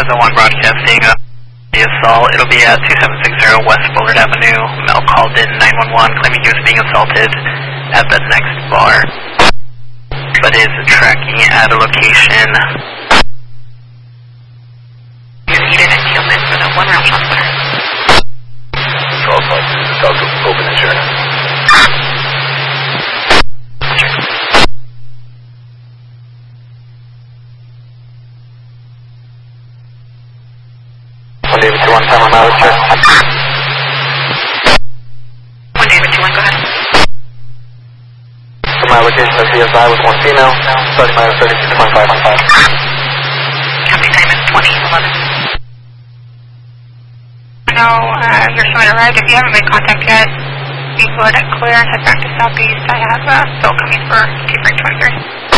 Plaza 1 broadcasting the assault. It'll be at 2760 West Bullard Avenue. Mel called in 911 claiming he was being assaulted at the next bar, but is tracking at a location. You needed a Tillman for the one round shot fire. 12 plus, open insurance. David 21, time on mileage check. 1 David 21, go ahead. For my location of CSI with one female, starting minus 36.5 on 5. Company time is 2011. No, you're showing a ride. If you haven't made contact yet, be good at clear and head back to southeast. I have Phil coming for T-Break 23.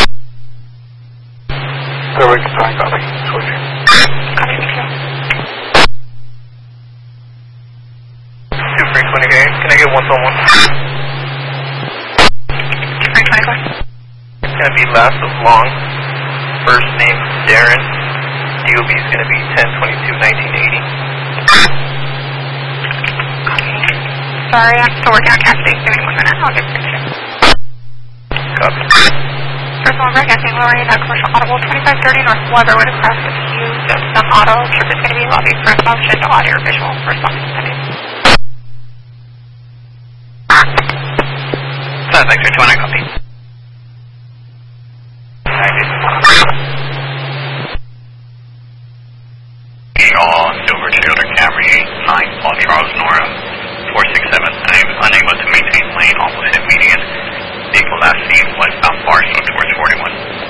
So we can try and copy. Switch. Copy, thank you. T-Break 20, can I get one-on-one? T-Break 20, go ahead. It's going to be last of long. First name Darren. DOB is going to be 10/22/1980. Sorry, I'm still working on casting. Give me 1 minute. I'll get back to you. Copy. First one, broadcasting Lorraine, commercial audible 2530 North Weatherwood across with Hughes of Sun Auto. Trip is going to be lobby press option to audio or visual. Response pending. Thanks for 20, copy. I did.